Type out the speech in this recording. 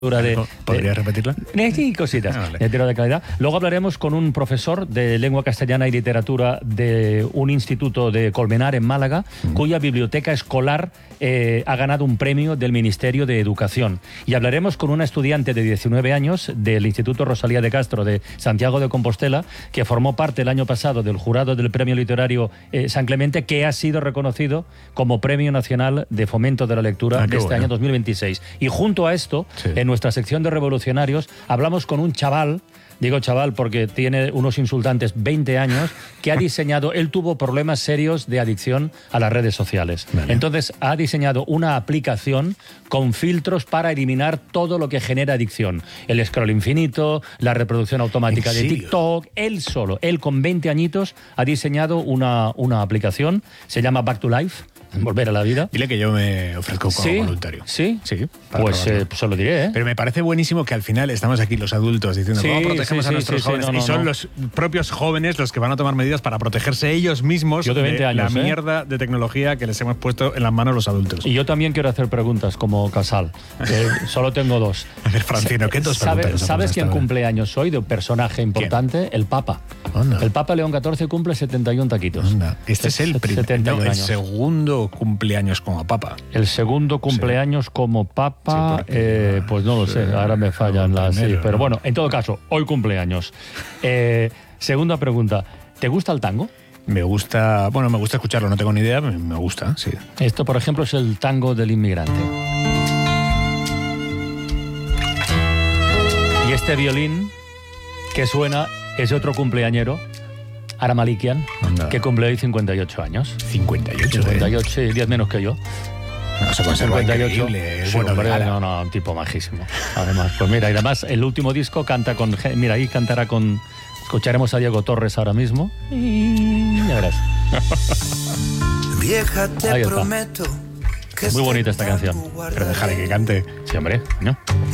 ¿Podrías repetirla? Sí, cositas. Vale. De calidad. Luego hablaremos con un profesor de lengua castellana y literatura de un instituto de Colmenar, en Málaga, cuya biblioteca escolar ha ganado un premio del Ministerio de Educación. Y hablaremos con una estudiante de 19 años del Instituto Rosalía de Castro de Santiago de Compostela, que formó parte el año pasado del jurado del Premio Literario San Clemente, que ha sido reconocido como Premio Nacional de Fomento de la Lectura de este año 2026. Y junto a esto, en nuestra sección de revolucionarios, hablamos con un chaval, digo chaval porque tiene unos insultantes 20 años, que ha diseñado, él tuvo problemas serios de adicción a las redes sociales. Vale. Entonces ha diseñado una aplicación con filtros para eliminar todo lo que genera adicción. El scroll infinito, la reproducción automática de TikTok. Él con 20 añitos ha diseñado una aplicación, se llama Back to Life. Volver a la vida. Dile que yo me ofrezco como voluntario. ¿Sí? Sí. Pues se lo diré, ¿eh? Pero me parece buenísimo que al final estamos aquí los adultos diciendo cómo protegemos a nuestros jóvenes. Y son los propios jóvenes los que van a tomar medidas para protegerse ellos mismos de años, la mierda de tecnología que les hemos puesto en las manos los adultos. Y yo también quiero hacer preguntas como Casal. Solo tengo dos. A ver, Francino, ¿qué dos preguntas? ¿Sabes quién cumpleaños hoy de un personaje importante? ¿Quién? El Papa. Onda. El Papa León XIV cumple 71 taquitos. Onda. Este es el segundo cumpleaños como Papa. El segundo cumpleaños como Papa, pues no lo sé, ahora me fallan las... Sí, pero bueno, en todo caso, hoy cumpleaños. Segunda pregunta, ¿te gusta el tango? Me gusta escucharlo, no tengo ni idea, me gusta, sí. Esto, por ejemplo, es el tango del inmigrante. Y este violín que suena es otro cumpleañero, Ara Malikian, que cumple hoy 58 años. 58, sí, 10 menos que yo. No, se conserva 58. Increíble. Sí, un tipo majísimo. Además, pues mira, y además el último disco canta con... Mira, ahí cantará con... Escucharemos a Diego Torres ahora mismo. Y ya verás. Vieja, te prometo que muy bonita esta canción. Pero déjale que cante. Sí, hombre, ¿no?